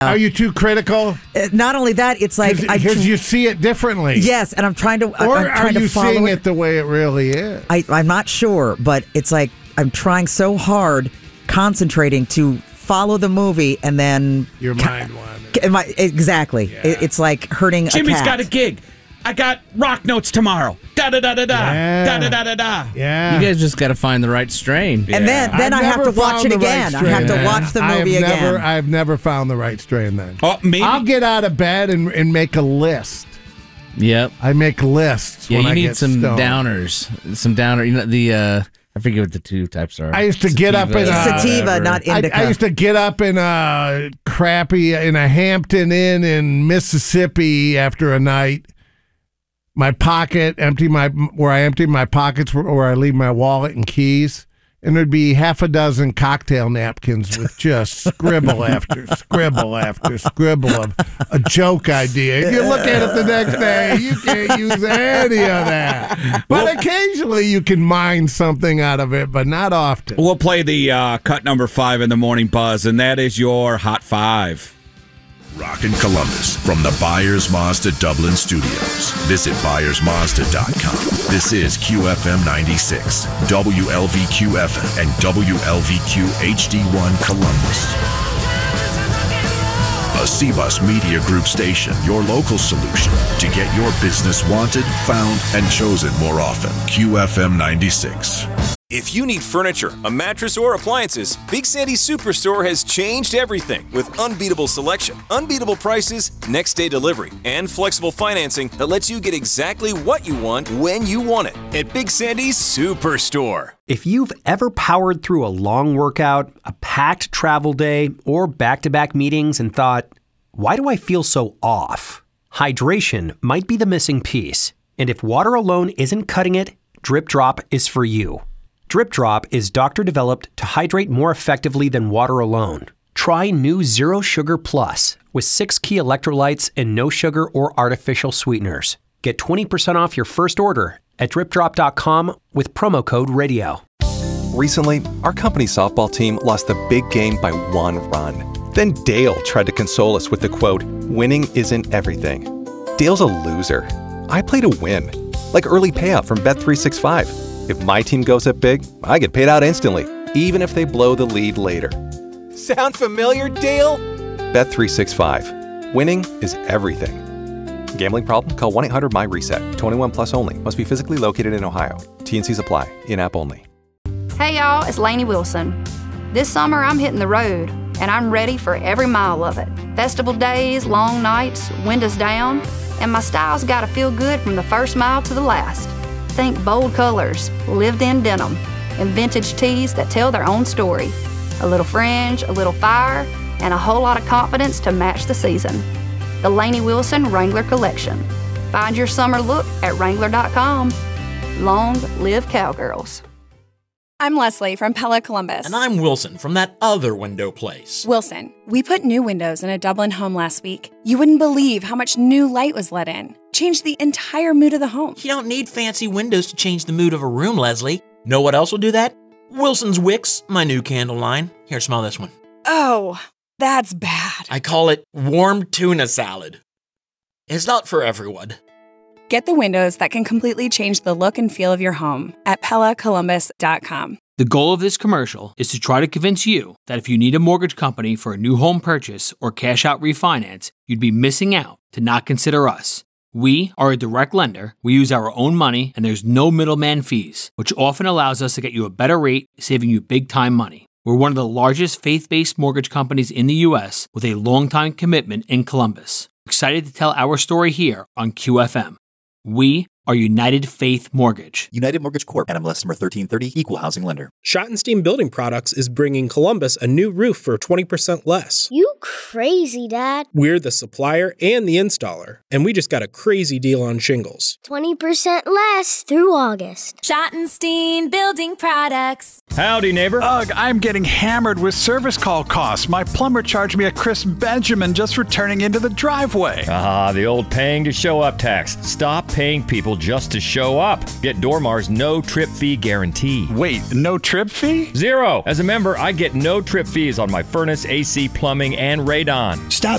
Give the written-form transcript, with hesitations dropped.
Are you too critical? Not only that, it's like because you see it differently. Yes, and I'm trying to. Or I'm trying are you to follow seeing it the way it really is? I'm not sure, but it's like I'm trying so hard, concentrating to follow the movie, and then your mind wanders. Exactly. Yeah. It's like hurting. Jimmy's a cat. got a gig. I got rock notes tomorrow. Da da da da da. Yeah. Da da da da da. Yeah. You guys just got to find the right strain. And then I have to watch it again. I have to watch the movie again. I've never found the right strain then. Oh, maybe. I'll get out of bed and make a list. Yep. I make lists. Yeah, when you I need get some stoned. downers. Some downer. You know the I forget what the two types are. I used to get up in sativa, not indica. I used to get up in a Hampton Inn in Mississippi after a night. My pocket, where I empty my pockets, where I leave my wallet and keys, and there'd be half a dozen cocktail napkins with just scribble after scribble after scribble of a joke idea. If you look at it the next day, you can't use any of that. But occasionally you can mine something out of it, but not often. We'll play the cut number 5 in the morning buzz, and that is your Hot 5. Rockin' Columbus from the Byers Mazda Dublin Studios. Visit ByersMazda.com. This is QFM 96, WLVQ-FM, and WLVQ HD1 Columbus. A CBUS Media Group station, your local solution to get your business wanted, found, and chosen more often. QFM 96. If you need furniture, a mattress, or appliances, Big Sandy's Superstore has changed everything with unbeatable selection, unbeatable prices, next-day delivery, and flexible financing that lets you get exactly what you want when you want it at Big Sandy's Superstore. If you've ever powered through a long workout, a packed travel day, or back-to-back meetings and thought, why do I feel so off? Hydration might be the missing piece. And if water alone isn't cutting it, Drip Drop is for you. Drip Drop is doctor-developed to hydrate more effectively than water alone. Try new Zero Sugar Plus with 6 key electrolytes and no sugar or artificial sweeteners. Get 20% off your first order at dripdrop.com with promo code RADIO. Recently, our company softball team lost the big game by 1 run. Then Dale tried to console us with the quote, "Winning isn't everything." Dale's a loser. I play to win, like early payout from Bet365. If my team goes up big, I get paid out instantly, even if they blow the lead later. Sound familiar, Dale? Bet365. Winning is everything. Gambling problem? Call 1-800-MY-RESET. 21 plus only. Must be physically located in Ohio. T&Cs apply. In-app only. Hey y'all, it's Lainey Wilson. This summer I'm hitting the road, and I'm ready for every mile of it. Festival days, long nights, windows down, and my style's gotta feel good from the first mile to the last. Think bold colors, lived-in denim, and vintage tees that tell their own story. A little fringe, a little fire, and a whole lot of confidence to match the season. The Lainey Wilson Wrangler Collection. Find your summer look at Wrangler.com. Long live Cowgirls. I'm Leslie from Pella Columbus. And I'm Wilson from that other window place. Wilson, we put new windows in a Dublin home last week. You wouldn't believe how much new light was let in. Changed the entire mood of the home. You don't need fancy windows to change the mood of a room, Leslie. Know what else will do that? Wilson's Wicks, my new candle line. Here, smell this one. Oh, that's bad. I call it warm tuna salad. It's not for everyone. Get the windows that can completely change the look and feel of your home at PellaColumbus.com. The goal of this commercial is to try to convince you that if you need a mortgage company for a new home purchase or cash out refinance, you'd be missing out to not consider us. We are a direct lender, we use our own money, and there's no middleman fees, which often allows us to get you a better rate, saving you big time money. We're one of the largest faith-based mortgage companies in the U.S. with a long-time commitment in Columbus. Excited to tell our story here on QFM. We are United Faith Mortgage. United Mortgage Corp. NMLS number 1330, Equal Housing Lender. Schottenstein Building Products is bringing Columbus a new roof for 20% less. You crazy, Dad. We're the supplier and the installer, and we just got a crazy deal on shingles. 20% less through August. Schottenstein Building Products. Howdy, neighbor. Ugh, I'm getting hammered with service call costs. My plumber charged me a crisp Benjamin just for turning into the driveway. The old paying to show up tax. Stop paying people people just to show up. Get Dormar's no trip fee guarantee. Wait, no trip fee? 0. As a member, I get no trip fees on my furnace, AC, plumbing, and radon. Stop